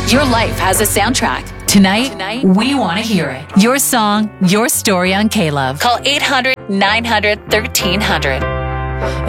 Your life has a soundtrack. Tonight, we want to hear it. Your song, your story on K-Love. Call 800-900-1300.